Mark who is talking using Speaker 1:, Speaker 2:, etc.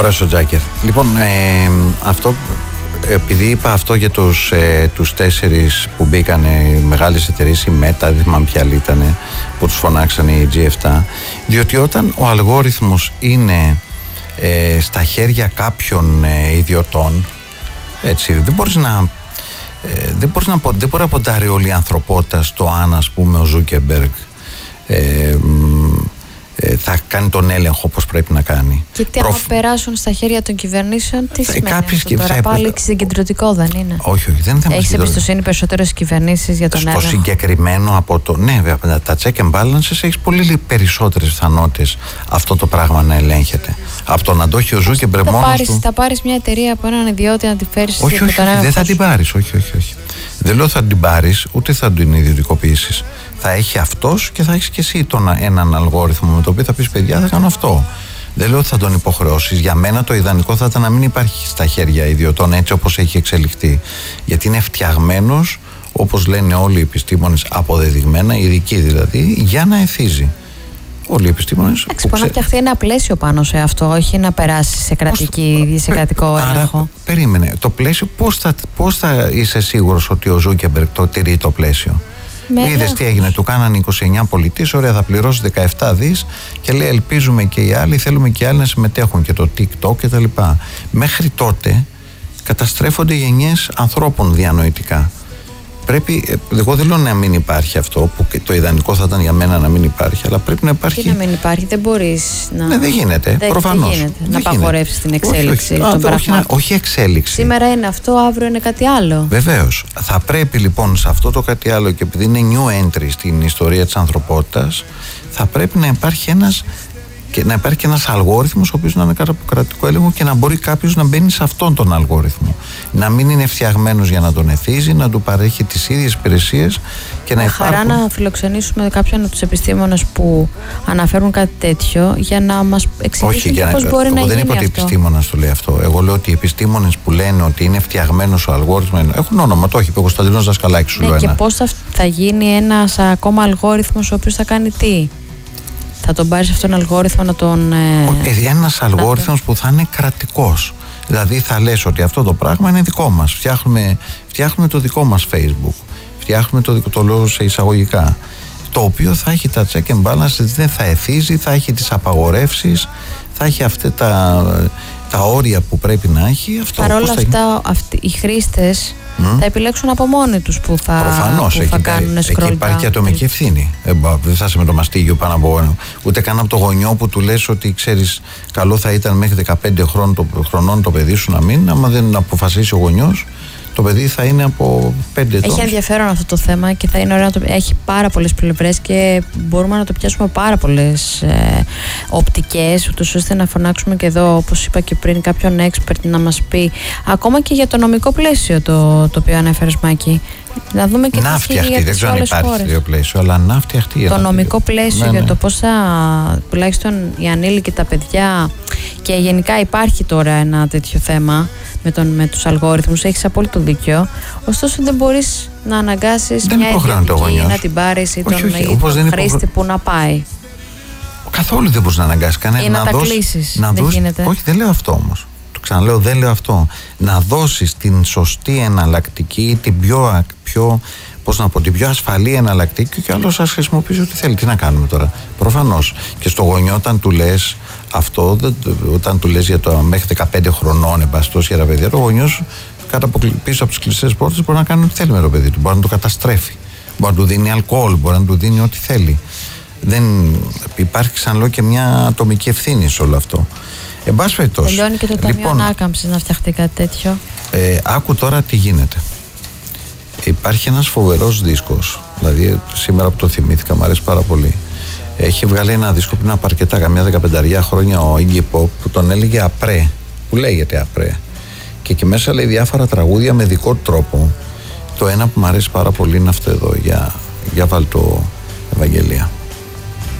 Speaker 1: Ωραίος ο Τζάκερ. Λοιπόν, αυτό, επειδή είπα αυτό για τους 4 που μπήκαν οι μεγάλες εταιρείες, η Meta, δεν θυμάμαι ποια άλλη ήταν, που τους φωνάξανε οι G7, διότι όταν ο αλγόριθμος είναι στα χέρια κάποιων ιδιωτών, έτσι, δεν μπορεί να ποντάρει όλη η ανθρωπότητα στο αν, ας πούμε, ο Ζούκερμπεργκ θα κάνει τον έλεγχο όπως πρέπει να κάνει.
Speaker 2: Και τι άμα περάσουν στα χέρια των κυβερνήσεων, τι σημαίνει αυτό τώρα? Πάλι συγκεντρωτικό δεν είναι?
Speaker 1: Όχι, δεν είναι θέμα.
Speaker 2: Έχεις εμπιστοσύνη περισσότερο στις κυβερνήσεις για τον έλεγχο?
Speaker 1: Στο συγκεκριμένο από το... Ναι, βέβαια, τα check and balances έχεις πολύ περισσότερες πιθανότητες αυτό το πράγμα να ελέγχεται. Από το να το έχει ο Ζούκερμπεργκ μόνος του.
Speaker 2: Θα πάρεις μια εταιρεία από έναν ιδιώτη να τη φέρεις?
Speaker 1: Όχι, δεν θα την πάρεις. Όχι. Δεν λέω θα την πάρεις, ούτε θα την ιδιωτικοποιήσεις. Θα έχει αυτός και θα έχεις και εσύ έναν αλγόριθμο με το οποίο θα πεις, παιδιά, θα κάνω αυτό. Δεν λέω ότι θα τον υποχρεώσεις. Για μένα το ιδανικό θα ήταν να μην υπάρχει στα χέρια ιδιωτών έτσι όπως έχει εξελιχθεί. Γιατί είναι φτιαγμένος, όπως λένε όλοι οι επιστήμονες, αποδεδειγμένα, ειδικοί δηλαδή, για να εθίζει. Όλοι οι επιστήμονες.
Speaker 2: Μπορεί να φτιαχτεί ένα πλαίσιο πάνω σε αυτό, όχι να περάσει σε κρατικό έλεγχο.
Speaker 1: Περίμενε. Το πλαίσιο, πώς θα είσαι σίγουρος ότι ο Ζούκερμπεργκ το τηρεί το πλαίσιο? Είδες τι έγινε, του κάνανε 29 πολιτείς, ωραία, θα πληρώσει 17 δις και λέει ελπίζουμε και οι άλλοι, θέλουμε και οι άλλοι να συμμετέχουν, και το TikTok και τα λοιπά. Μέχρι τότε καταστρέφονται γενιές ανθρώπων διανοητικά. Πρέπει, εγώ δεν λέω να μην υπάρχει αυτό, που το ιδανικό θα ήταν για μένα να μην υπάρχει, αλλά πρέπει να υπάρχει.
Speaker 2: Και να μην υπάρχει, δεν μπορείς να.
Speaker 1: Ναι, δεν γίνεται, προφανώς.
Speaker 2: Δεν γίνεται να απαγορεύσεις την εξέλιξη των πραγμάτων.
Speaker 1: Όχι εξέλιξη.
Speaker 2: Σήμερα είναι αυτό, αύριο είναι κάτι άλλο.
Speaker 1: Βεβαίως. Θα πρέπει λοιπόν σε αυτό το κάτι άλλο, και επειδή είναι new entry στην ιστορία της ανθρωπότητας, θα πρέπει να υπάρχει και ένας αλγόριθμος ο οποίος να είναι κάτω από κρατικό έλεγχο και να μπορεί κάποιος να μπαίνει σε αυτόν τον αλγόριθμο. Να μην είναι φτιαγμένος για να τον εθίζει, να του παρέχει τις ίδιες υπηρεσίες και να υπάρχουν.
Speaker 2: Χαρά να φιλοξενήσουμε κάποιον από τους επιστήμονες που αναφέρουν κάτι τέτοιο για να μας εξηγήσουν πώς μπορεί να γίνει αυτό.
Speaker 1: Δεν είπα ότι η επιστήμονας το λέει αυτό. Εγώ λέω ότι οι επιστήμονες που λένε ότι είναι φτιαγμένος ο αλγόριθμος έχουν όνομα. Το έχει πει ο Κωνσταντίνος Δασκαλάκης.
Speaker 2: Ναι, και πώς θα γίνει ένας ακόμα αλγόριθμος ο οποίος θα κάνει τι? Θα τον πάρεις αυτόν τον αλγόριθμο να τον.
Speaker 1: Ένας αλγόριθμος που θα είναι κρατικός. Δηλαδή θα λες ότι αυτό το πράγμα είναι δικό μας. Φτιάχνουμε το δικό μας Facebook. Φτιάχνουμε το λέω σε εισαγωγικά. Το οποίο θα έχει τα check and balances, δεν θα εθίζει, θα έχει τις απαγορεύσεις, θα έχει αυτά τα όρια που πρέπει να έχει.
Speaker 2: Παρ' όλα αυτά, οι χρήστες θα επιλέξουν από μόνοι τους που θα κάνουν scroll down.
Speaker 1: Εκεί υπάρχει και ατομική ευθύνη. Δεν θα είσαι με το μαστίγιο πάνω από ούτε καν από το γονιό που του λες ότι ξέρεις, καλό θα ήταν μέχρι 15 χρονών το παιδί σου να μείνει. Άμα δεν αποφασίσει ο γονιός, το παιδί θα είναι από 5 ετών.
Speaker 2: Έχει ενδιαφέρον αυτό το θέμα και θα είναι ωραίο να το. Έχει πάρα πολλές πλευρές και μπορούμε να το πιάσουμε πάρα πολλές οπτικές, ούτως ώστε να φωνάξουμε και εδώ, όπως είπα και πριν, κάποιον expert να μας πει ακόμα και για το νομικό πλαίσιο το οποίο ανέφερες, Μάκη. Να δούμε και
Speaker 1: να φτιαχτεί, δεν ξέρω αν υπάρχει τέτοιο πλαίσιο, αλλά να φτιαχτεί.
Speaker 2: Το νομικό πλαίσιο για το πώς θα, τουλάχιστον οι ανήλικοι, τα παιδιά, και γενικά υπάρχει τώρα ένα τέτοιο θέμα με τους αλγόριθμους. Έχεις απόλυτο δίκιο. Ωστόσο δεν μπορείς να αναγκάσεις μια ιδιωτική να την πάρεις ή τον χρήστη που να πάει.
Speaker 1: Καθόλου δεν μπορείς να αναγκάσεις κανένα.
Speaker 2: Ή να τα κλείσεις. Δεν γίνεται.
Speaker 1: Όχι, δεν λέω αυτό όμως. Το ξαναλέω, δεν λέω αυτό. Να δώσεις την σωστή εναλλακτική, την πιο ασφαλή εναλλακτική, και άλλος ας χρησιμοποιήσει ό,τι θέλει. Τι να κάνουμε τώρα? Προφανώς. Και στο γονιό, όταν του λες αυτό, όταν του λες για το μέχρι 15 χρονών, εμπαστός για τα παιδιά, ο γονιός πίσω από τις κλειστές πόρτες μπορεί να κάνει ό,τι θέλει με το παιδί του. Μπορεί να το καταστρέφει. Μπορεί να του δίνει αλκοόλ, μπορεί να του δίνει ό,τι θέλει. Δεν υπάρχει, ξαναλέω, και μια ατομική ευθύνη σε όλο αυτό. Εν πάση περιπτώσει.
Speaker 2: Τελειώνει και το Ταμείο Ανάκαμψης να φτιαχτεί κάτι τέτοιο.
Speaker 1: Άκου τώρα τι γίνεται. Υπάρχει ένας φοβερός δίσκος. Δηλαδή, σήμερα που το θυμήθηκα, μου αρέσει πάρα πολύ. Έχει βγάλει ένα δίσκο πριν από αρκετά, καμιά 15 χρόνια, ο Iggy Pop, που τον έλεγε Απρέ. Που λέγεται Απρέ. Και μέσα λέει διάφορα τραγούδια με δικό τρόπο. Το ένα που μου αρέσει πάρα πολύ είναι αυτό εδώ. Για βάλ' το, Ευαγγελία.